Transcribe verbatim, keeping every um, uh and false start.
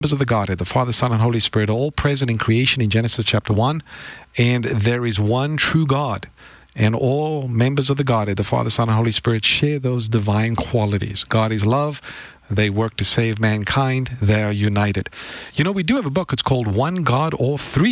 Members of the Godhead, the Father, Son, and Holy Spirit, are all present in creation in Genesis chapter one, and there is one true God. And all members of the Godhead, the Father, Son, and Holy Spirit, share those divine qualities. God is love. They work to save mankind. They are united. You know, we do have a book. It's called One God, All Three.